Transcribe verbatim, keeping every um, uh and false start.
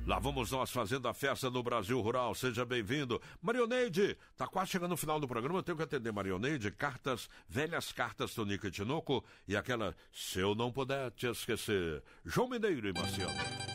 Lá vamos nós fazendo a festa no Brasil Rural. Seja bem-vindo. Marioneide, tá quase chegando no final do programa. Eu tenho que atender Marioneide. Cartas, velhas cartas, Tonica e Tinoco. E aquela, se eu não puder te esquecer. João Mineiro e Marciano.